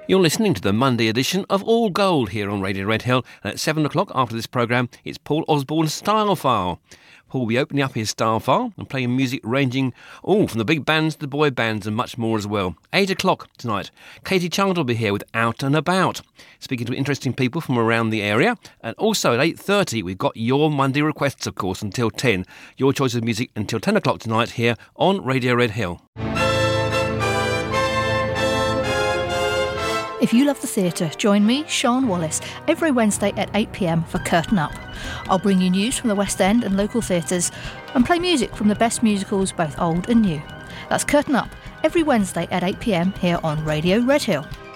You're listening to the Monday edition of All Gold here on Radio Red Hill, and at 7 o'clock after this programme, it's Paul Osborne's Style File. Paul will be opening up his style file and playing music ranging from the big bands to the boy bands and much more as well. 8 o'clock tonight, Katie Child will be here with Out and About, speaking to interesting people from around the area. And also at 8:30, we've got your Monday requests, of course, until 10. Your choice of music until 10 o'clock tonight here on Radio Red Hill. If you love the theatre, join me, Sian Wallace, every Wednesday at 8 p.m. for Curtain Up. I'll bring you news from the West End and local theatres and play music from the best musicals, both old and new. That's Curtain Up, every Wednesday at 8 p.m. here on Radio Red Hill.